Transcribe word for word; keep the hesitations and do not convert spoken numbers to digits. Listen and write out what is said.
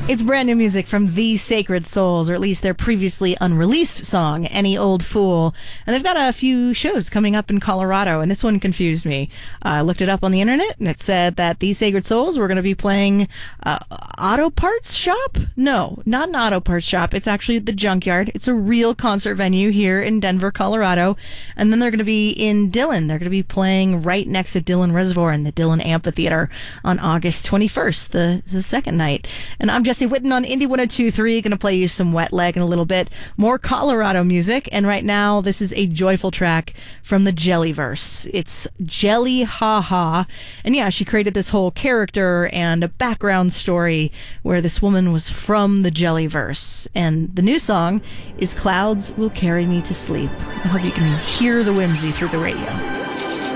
It's brand new music from The Sacred Souls, or at least their previously unreleased song, Any Old Fool. And they've got a few shows coming up in Colorado, and this one confused me. Uh, I looked it up on the internet, and it said that The Sacred Souls were going to be playing uh, Auto Parts Shop? No, not an auto parts shop. It's actually the Junkyard. It's a real concert venue here in Denver, Colorado. And then they're going to be in Dillon. They're going to be playing right next to Dillon Reservoir in the Dillon Amphitheater on August twenty-first, the, the second night. And I'm Jesse Whitten on Indie one oh two point three, going to play you some Wet Leg in a little bit. More Colorado music, and right now this is a joyful track from the Jellyverse. It's Jelly Ha Ha, and yeah, she created this whole character and a background story where this woman was from the Jellyverse, and the new song is Clouds Will Carry Me to Sleep. I hope you can hear the whimsy through the radio.